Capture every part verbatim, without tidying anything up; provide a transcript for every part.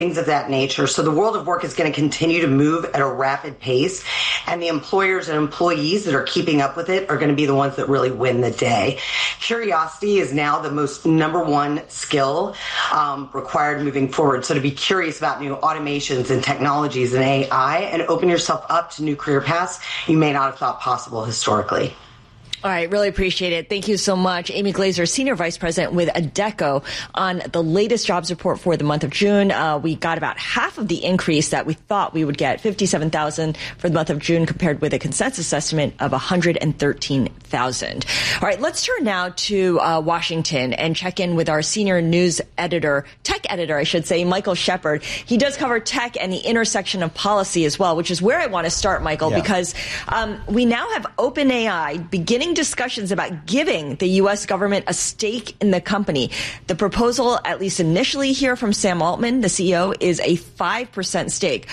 things of that nature. So the world of work is going to continue to move at a rapid pace, and the employers and employees that are keeping up with it are going to be the ones that really win the day. Curiosity is now the most number one skill um, required moving forward. So to be curious about new automations and technologies and A I, and open yourself up to new career paths you may not have thought possible historically. All right. Really appreciate it. Thank you so much. Amy Glazer, Senior Vice President with Adecco, on the latest jobs report for the month of June. Uh, we got about half of the increase that we thought we would get, fifty-seven thousand for the month of June, compared with a consensus estimate of one hundred thirteen thousand. All right. Let's turn now to uh, Washington and check in with our senior news editor, tech editor, I should say, Michael Shepard. He does cover tech and the intersection of policy as well, which is where I want to start, Michael, yeah. because um, we now have OpenAI beginning discussions about giving the U S government a stake in the company. The proposal, at least initially here from Sam Altman, the C E O, is a five percent stake.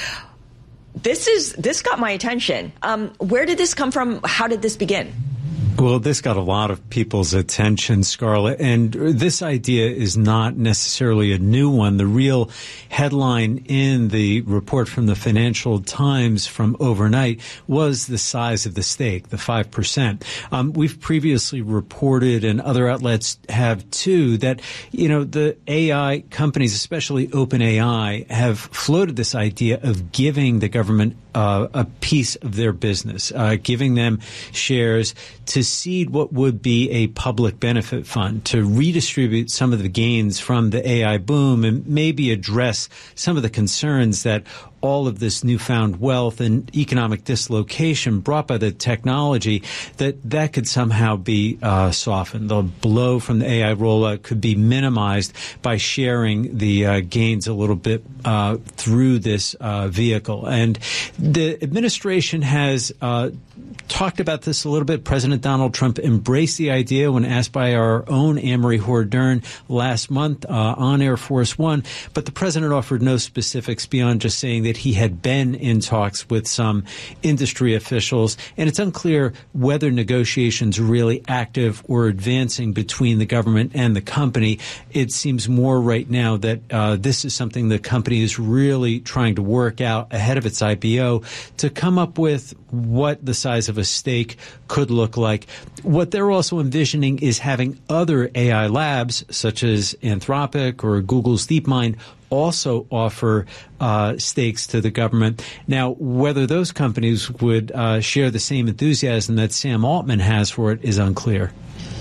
This is this got my attention. Um, where did this come from? How did this begin? Well, this got a lot of people's attention, Scarlett, and this idea is not necessarily a new one. The real headline in the report from the Financial Times from overnight was the size of the stake, the five percent. Um, we've previously reported, and other outlets have too, that, you know, the A I companies, especially OpenAI, have floated this idea of giving the government uh, a piece of their business, uh, giving them shares to seed what would be a public benefit fund, to redistribute some of the gains from the A I boom and maybe address some of the concerns that all of this newfound wealth and economic dislocation brought by the technology, that that could somehow be uh, softened. The blow from the A I rollout could be minimized by sharing the uh, gains a little bit uh, through this uh, vehicle. And the administration has uh, talked about this a little bit. President Donald Trump embraced the idea when asked by our own Anne-Marie Hordern last month uh, on Air Force One, but the president offered no specifics beyond just saying that he had been in talks with some industry officials, and it's unclear whether negotiations are really active or advancing between the government and the company. It seems more right now that uh, this is something the company is really trying to work out ahead of its I P O to come up with what the size of a stake could look like. What they're also envisioning is having other A I labs, such as Anthropic or Google's DeepMind, also offer uh, stakes to the government. Now, whether those companies would uh, share the same enthusiasm that Sam Altman has for it is unclear.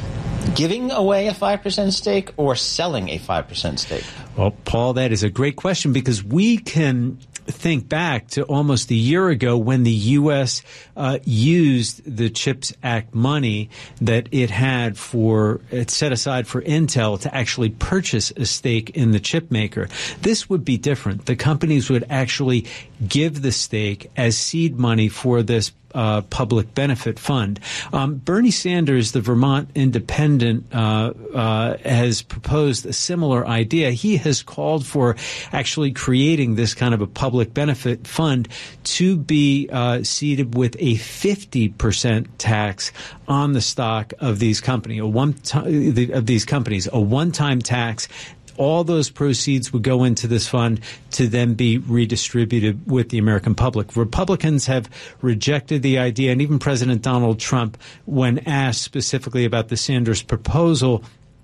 Giving away a five percent stake or selling a five percent stake? Well, Paul, that is a great question, because we can think back to almost a year ago when the U S uh, used the CHIPS Act money that it had for, it set aside for Intel to actually purchase a stake in the chip maker. This would be different. The companies would actually give the stake as seed money for this Uh, public benefit fund. Um, Bernie Sanders, the Vermont Independent, uh, uh, has proposed a similar idea. He has called for actually creating this kind of a public benefit fund to be uh, seeded with a fifty percent tax on the stock of these company, a one t- of these companies, a one-time tax. All those proceeds would go into this fund to then be redistributed with the American public. Republicans have rejected the idea, and even President Donald Trump, when asked specifically about the Sanders proposal,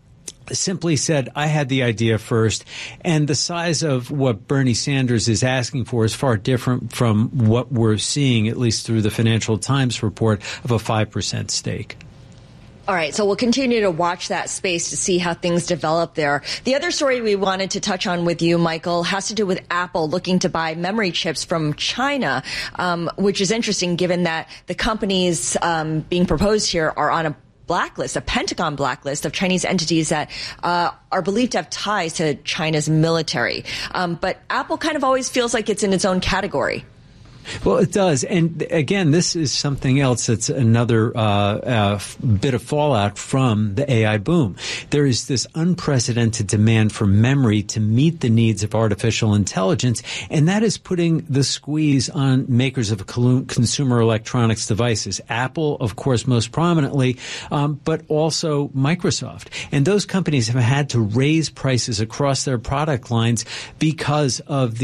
simply said, I had the idea first. And the size of what Bernie Sanders is asking for is far different from what we're seeing, at least through the Financial Times report, of a five percent stake. All right, so we'll continue to watch that space to see how things develop there. The other story we wanted to touch on with you, Michael, has to do with Apple looking to buy memory chips from China, um, which is interesting given that the companies um, being proposed here are on a blacklist, a Pentagon blacklist of Chinese entities that uh, are believed to have ties to China's military. Um, but Apple kind of always feels like it's in its own category. Well, it does. And again, this is something else that's another uh, uh, bit of fallout from the A I boom. There is this unprecedented demand for memory to meet the needs of artificial intelligence, and that is putting the squeeze on makers of consumer electronics devices. Apple, of course, most prominently, um, but also Microsoft. And those companies have had to raise prices across their product lines because of the